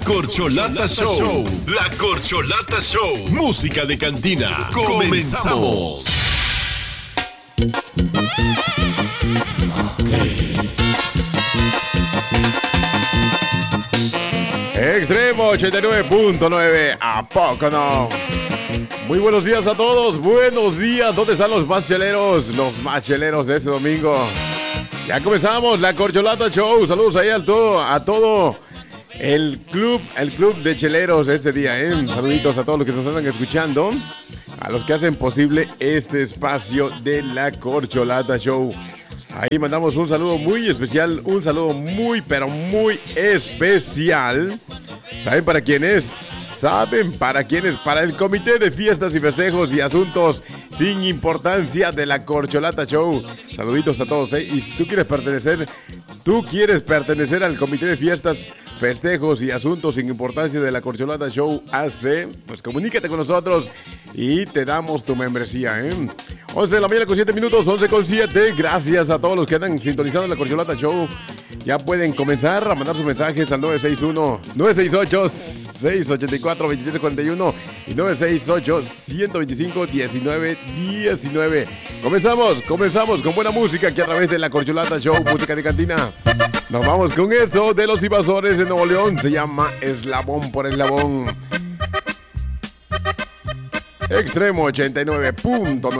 Corcholata Show. La Corcholata Show. Música de cantina. Comenzamos. Extremo 89.9, ¿a poco no? Muy buenos días a todos, buenos días. ¿Dónde están los más cheleros? Los más cheleros de este domingo. Ya comenzamos la Corcholata Show. Saludos ahí a todo el club de cheleros este día, ¿eh? Saluditos a todos los que nos están escuchando, a los que hacen posible este espacio de la Corcholata Show. Ahí mandamos un saludo muy especial, un saludo muy, pero muy especial. ¿Saben para quién es? ¿Saben para quién es? Para el Comité de Fiestas y Festejos y Asuntos Sin Importancia de la Corcholata Show. Saluditos a todos, ¿eh? Y si tú quieres pertenecer al Comité de Fiestas, Festejos y Asuntos Sin Importancia de la Corcholata Show AC, pues comunícate con nosotros y te damos tu membresía, ¿eh? 11 de la mañana con 7 minutos, 11 con 7. Gracias a todos los que andan sintonizando la Corcholata Show. Ya pueden comenzar a mandar sus mensajes al 961-968-684-2741 y 968-125-1919. Comenzamos con buena música aquí a través de la Corcholata Show, música de cantina. Nos vamos con esto de los Invasores de Nuevo León. Se llama Eslabón por Eslabón. Extremo 89.9.